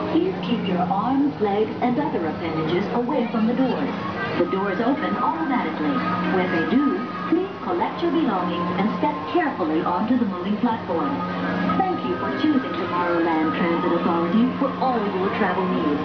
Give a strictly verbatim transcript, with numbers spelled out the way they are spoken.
Please keep your arms, legs, and other appendages away from the doors. The doors open automatically. When they do, please collect your belongings and step carefully onto the moving platform. Thank you for choosing Tomorrowland Transit Authority for all your travel needs.